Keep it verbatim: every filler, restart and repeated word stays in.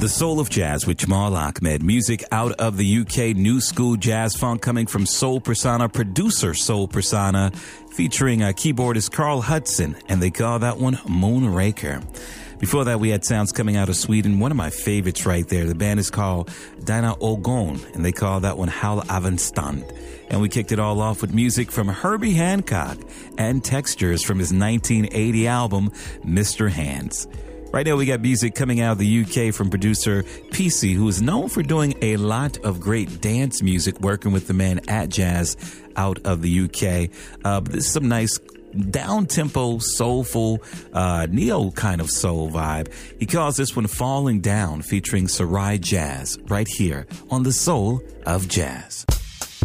The Soul of Jazz with Jamal Ahmed. Music out of the U K, new school jazz funk coming from Soul Persona, producer Soul Persona, featuring a keyboardist Carl Hudson, and they call that one Moonraker. Before that, we had sounds coming out of Sweden. One of my favorites right there. The band is called Dina Ogon, and they call that one Hal Avensstand. And we kicked it all off with music from Herbie Hancock and textures from his nineteen eighty album, Mister Hands. Right now, we got music coming out of the U K from producer P C, who is known for doing a lot of great dance music, working with the man At Jazz out of the U K. Uh, but this is some nice down-tempo, soulful, uh, neo kind of soul vibe. He calls this one Falling Down, featuring Sarai Jazz, right here on The Soul of Jazz.